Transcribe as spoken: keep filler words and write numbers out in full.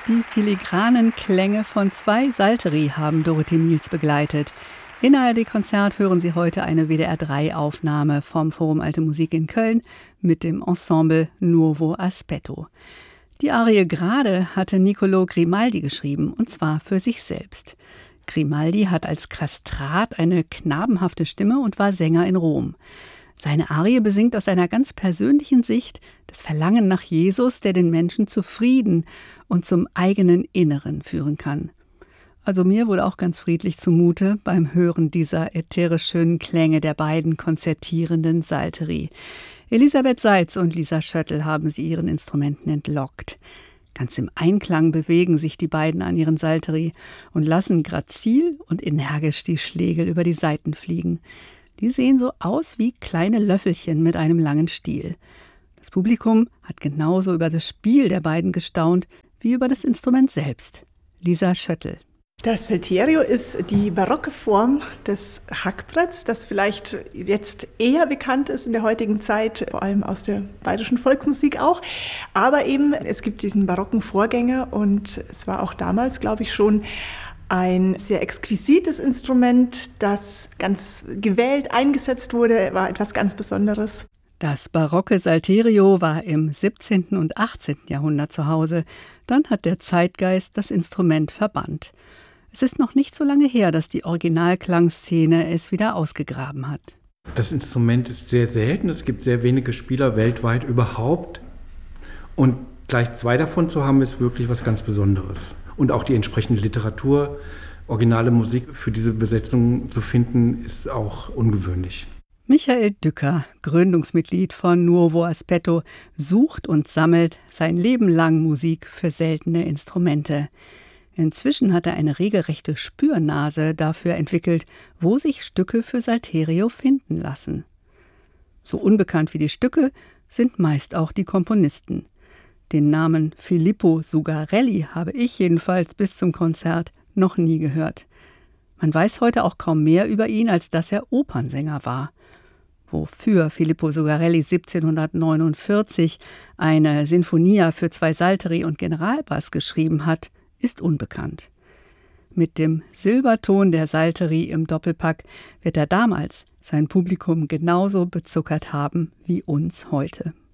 Die filigranen Klänge von zwei Salteri haben Dorothee Miels begleitet. In A R D-Konzert hören Sie heute eine W D R drei Aufnahme vom Forum Alte Musik in Köln mit dem Ensemble Nuovo Aspetto. Die Arie Grade hatte Niccolò Grimaldi geschrieben, und zwar für sich selbst. Grimaldi hat als Kastrat eine knabenhafte Stimme und war Sänger in Rom. Seine Arie besingt aus einer ganz persönlichen Sicht das Verlangen nach Jesus, der den Menschen zu Frieden und zum eigenen Inneren führen kann. Also mir wurde auch ganz friedlich zumute beim Hören dieser ätherisch schönen Klänge der beiden konzertierenden Salteri. Elisabeth Seitz und Lisa Schöttl haben sie ihren Instrumenten entlockt. Ganz im Einklang bewegen sich die beiden an ihren Salteri und lassen grazil und energisch die Schlegel über die Saiten fliegen. Die sehen so aus wie kleine Löffelchen mit einem langen Stiel. Das Publikum hat genauso über das Spiel der beiden gestaunt wie über das Instrument selbst. Lisa Schöttl. Das Salterio ist die barocke Form des Hackbretts, das vielleicht jetzt eher bekannt ist in der heutigen Zeit, vor allem aus der bayerischen Volksmusik auch. Aber eben, es gibt diesen barocken Vorgänger und es war auch damals, glaube ich, schon ein sehr exquisites Instrument, das ganz gewählt eingesetzt wurde, war etwas ganz Besonderes. Das barocke Salterio war im siebzehnten und achtzehnten Jahrhundert zu Hause. Dann hat der Zeitgeist das Instrument verbannt. Es ist noch nicht so lange her, dass die Originalklangszene es wieder ausgegraben hat. Das Instrument ist sehr selten. Es gibt sehr wenige Spieler weltweit überhaupt. Und gleich zwei davon zu haben, ist wirklich was ganz Besonderes. Und auch die entsprechende Literatur, originale Musik für diese Besetzung zu finden, ist auch ungewöhnlich. Michael Dücker, Gründungsmitglied von Nuovo Aspetto, sucht und sammelt sein Leben lang Musik für seltene Instrumente. Inzwischen hat er eine regelrechte Spürnase dafür entwickelt, wo sich Stücke für Salterio finden lassen. So unbekannt wie die Stücke sind meist auch die Komponisten. Den Namen Filippo Zugarelli habe ich jedenfalls bis zum Konzert noch nie gehört. Man weiß heute auch kaum mehr über ihn, als dass er Opernsänger war. Wofür Filippo Zugarelli siebzehnhundertneunundvierzig eine Sinfonia für zwei Salteri und Generalbass geschrieben hat, ist unbekannt. Mit dem Silberton der Salteri im Doppelpack wird er damals sein Publikum genauso bezuckert haben wie uns heute.